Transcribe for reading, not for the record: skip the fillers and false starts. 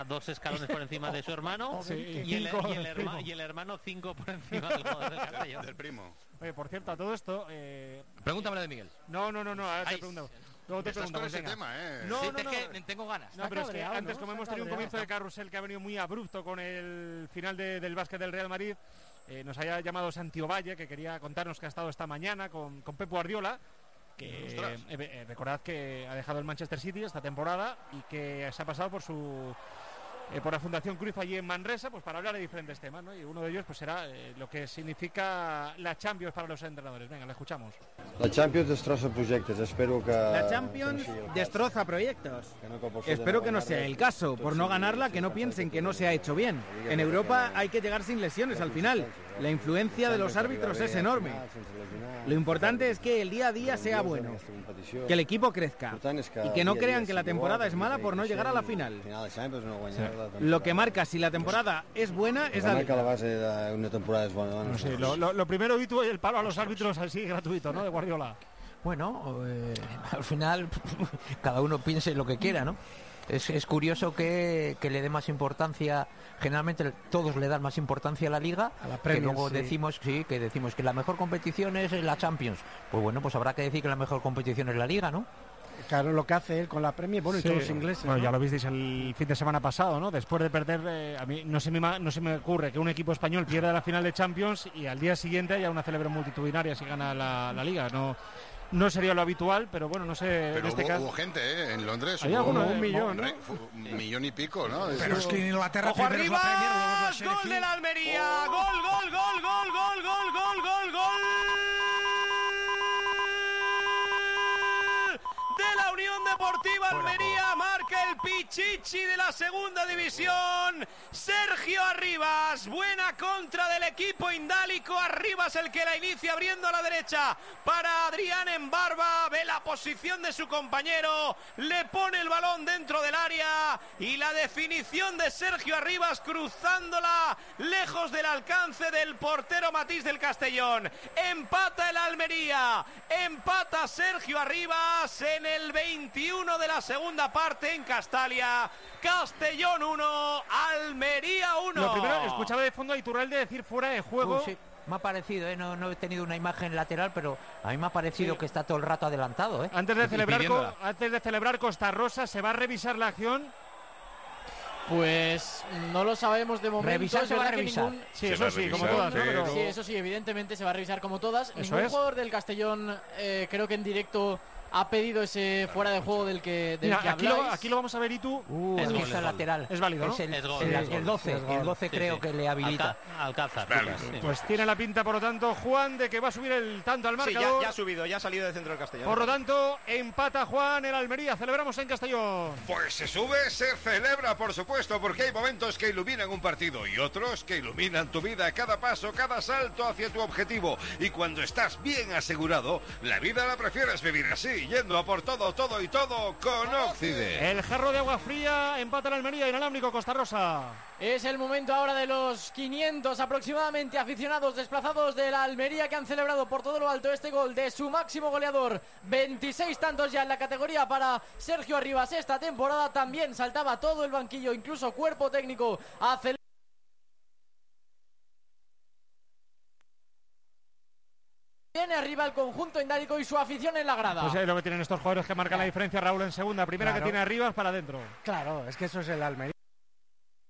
2 escalones por encima de su hermano, Sí, y el hermano 5 por encima del jugador del Castellón. Del primo. Oye, por cierto, a todo esto... Pregúntame de Miguel. No, ahora te pregunto. Luego te Estás con preguntamos, ese venga. tema, No, es que tengo ganas. No, pero es que cabreado, antes, ¿no? como hemos Está tenido un cabreado. comienzo de carrusel que ha venido muy abrupto con el final del básquet del Real Madrid, nos haya llamado Santi Ovalle, que quería contarnos que ha estado esta mañana con Pep Guardiola, que recordad que ha dejado el Manchester City esta temporada y que se ha pasado por la Fundación Cruyff allí en Manresa, pues para hablar de diferentes temas, ¿no? Y uno de ellos pues será lo que significa la Champions para los entrenadores. Venga, le escuchamos. La Champions destroza proyectos, espero que... La Champions destroza proyectos. Espero que no sea el caso. Por no ganarla, que no piensen que no se ha hecho bien. En Europa hay que llegar sin lesiones al final. La influencia de los árbitros es enorme. Lo importante es que el día a día sea bueno, que el equipo crezca y que no crean que la temporada es mala por no llegar a la final. Lo que marca si la temporada es buena es la liga. No sé, lo primero, y tú, el palo a los árbitros así gratuito, ¿no? De Guardiola. Bueno, al final cada uno piense lo que quiera, ¿no? Es curioso que le dé más importancia, generalmente todos le dan más importancia a la Liga, a la Premier, que luego decimos que la mejor competición es la Champions. Pues bueno, pues habrá que decir que la mejor competición es la Liga, ¿no? Claro, lo que hace él con la Premier, bueno, y todos los ingleses. Bueno, ¿no? ya lo visteis el fin de semana pasado, ¿no? Después de perder, a mí no se me ocurre que un equipo español pierda la final de Champions y al día siguiente haya una celebración multitudinaria si gana la Liga. No sería lo habitual, pero bueno, no sé. Pero en este caso hubo gente, en Londres. Hay alguno, un millón, ¿no? Un millón y pico, ¿no? Pero es que en Inglaterra ¡Ojo primero es la Premier, luego es la arriba! selección. ¡Gol del Almería! ¡Gol! De la Unión Deportiva Almería, marca el Pichichi de la segunda división, Sergio Arribas. Buena contra del equipo indálico. Arribas el que la inicia abriendo a la derecha para Adrián Embarba, ve la posición de su compañero, le pone el balón dentro del área y la definición de Sergio Arribas cruzándola lejos del alcance del portero Matís del Castellón. Empata el Almería, empata Sergio Arribas en el 21 de la segunda parte en Castalia. Castellón 1, Almería 1. Lo primero, escuchaba de fondo a Iturralde decir fuera de juego. Sí, me ha parecido, no he tenido una imagen lateral, pero a mí me ha parecido que está todo el rato adelantado. Antes de celebrar Costa Rosa, ¿se va a revisar la acción? Pues no lo sabemos de momento. Revisar se va a revisar. Sí, eso sí, como todas. Pero... Sí, eso sí, evidentemente se va a revisar como todas. Eso Ningún jugador del Castellón, creo que en directo, ha pedido ese fuera de juego del que aquí lo vamos a ver y tú. Es el lateral. Es válido, ¿no? El 12 creo que le habilita. Alcázar. Pues tiene la pinta, por lo tanto, Juan, de que va a subir el tanto al marcador. Sí, ya ha subido, ya ha salido del centro del Castellón. Por lo tanto, empata Juan el Almería. Celebramos en Castellón. Pues se sube, se celebra, por supuesto, porque hay momentos que iluminan un partido y otros que iluminan tu vida, cada paso, cada salto hacia tu objetivo. Y cuando estás bien asegurado, la vida la prefieres vivir así, yendo a por todo y todo con Oxide. El jarro de agua fría, empata el Almería, inalámbrico Costa Rosa. Es el momento ahora de los 500 aproximadamente aficionados desplazados de la Almería que han celebrado por todo lo alto este gol de su máximo goleador. 26 tantos ya en la categoría para Sergio Arribas esta temporada. También saltaba todo el banquillo, incluso cuerpo técnico a celebrar. Viene arriba el conjunto indálico y su afición en la grada. Pues es lo que tienen estos jugadores que marcan la diferencia, Raúl, en segunda. Primera que tiene Arribas para adentro. Claro, es que eso es el Almería.